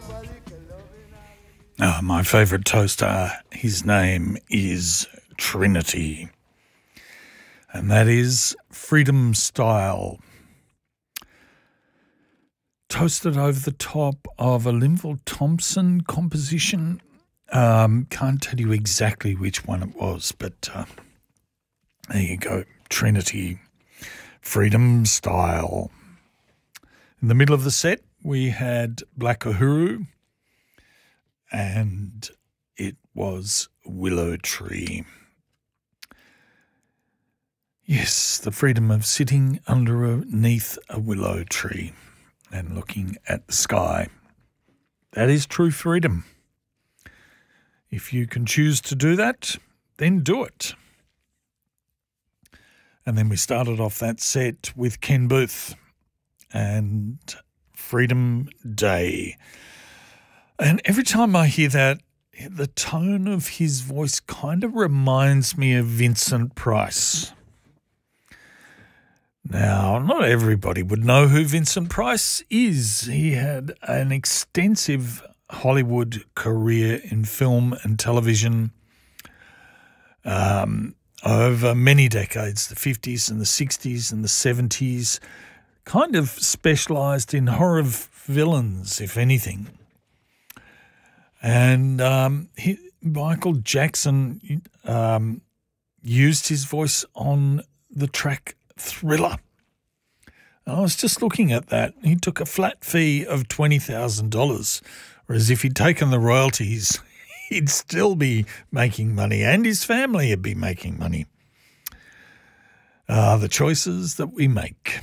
My favourite toaster, his name is Trinity, and that is Freedom Style. Toasted over the top of a Linville Thompson composition. Can't tell you exactly which one it was, but there you go. Trinity, Freedom Style. In the middle of the set, we had Black Uhuru, and it was Willow Tree. Yes, the freedom of sitting underneath a willow tree and looking at the sky. That is true freedom. If you can choose to do that, then do it. And then we started off that set with Ken Booth and Freedom Day. And every time I hear that, the tone of his voice kind of reminds me of Vincent Price. Now, not everybody would know who Vincent Price is. He had an extensive Hollywood career in film and television over many decades, the 50s and the 60s and the 70s, kind of specialised in horror villains, if anything. And Michael Jackson used his voice on the track Thriller. And I was just looking at that. He took a flat fee of $20,000, whereas if he'd taken the royalties, he'd still be making money and his family would be making money. The choices that we make.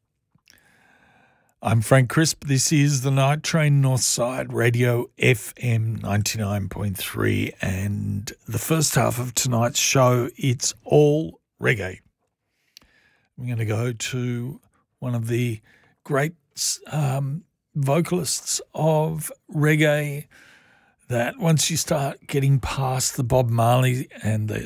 I'm Frank Crisp. This is the Night Train Northside Radio FM 99.3, and the first half of tonight's show, it's all reggae. We're going to go to one of the great vocalists of reggae that once you start getting past the Bob Marley and the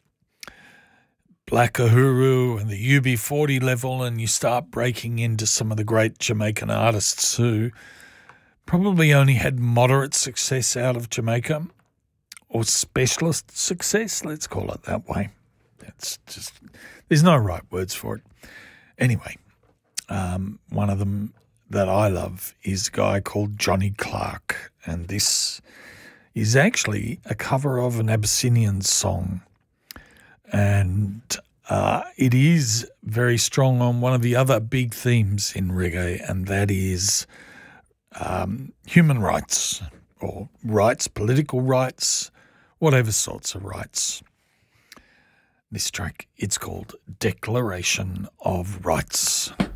Black Uhuru and the UB40 level, and you start breaking into some of the great Jamaican artists who probably only had moderate success out of Jamaica, or specialist success, let's call it that way. It's just, there's no right words for it. Anyway, one of them that I love is a guy called Johnny Clark, and this is actually a cover of an Abyssinian song. And it is very strong on one of the other big themes in reggae, and that is human rights, or rights, political rights, whatever sorts of rights. This track, it's called Declaration of Rights.